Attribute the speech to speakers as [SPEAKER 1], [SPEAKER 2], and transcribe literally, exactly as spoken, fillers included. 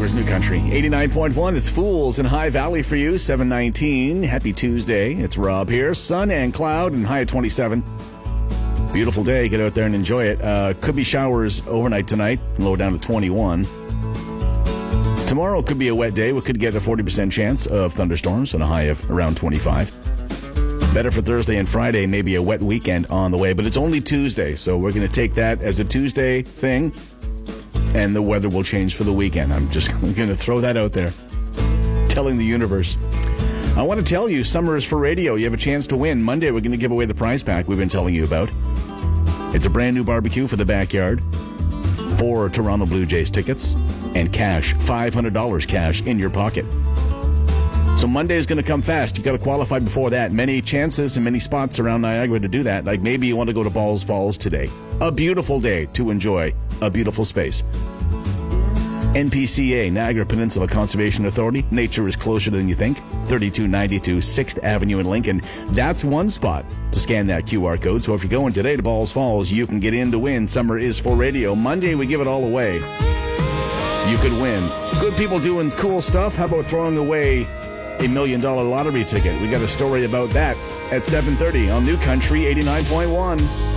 [SPEAKER 1] Niagara's New Country. eighty-nine point one, it's Fools in High Valley for you, seven nineteen. Happy Tuesday. It's Rob here. Sun and cloud and high at twenty-seven. Beautiful day. Get out there and enjoy it. Uh, could be showers overnight tonight, low down to twenty-one. Tomorrow could be a wet day. We could get a forty percent chance of thunderstorms and a high of around twenty-five. Better for Thursday and Friday, maybe a wet weekend on the way, but it's only Tuesday, so we're going to take that as a Tuesday thing, and the weather will change for the weekend. I'm just going to throw that out there, telling the universe. I want to tell you, summer is for radio. You have a chance to win. Monday, we're going to give away the prize pack we've been telling you about. It's a brand new barbecue for the backyard, four Toronto Blue Jays tickets, and cash, five hundred dollars cash in your pocket. So Monday is going to come fast. You got to qualify before that. Many chances and many spots around Niagara to do that. Like maybe you want to go to Balls Falls today. A beautiful day to enjoy a beautiful space. N P C A, Niagara Peninsula Conservation Authority. Nature is closer than you think. thirty-two ninety-two sixth Avenue in Lincoln. That's one spot to scan that Q R code. So if you're going today to Balls Falls, you can get in to win. Summer is for radio. Monday, we give it all away. You could win. Good people doing cool stuff. How about throwing away a million dollar lottery ticket? We got a story about that at seven thirty on New Country eighty-nine point one.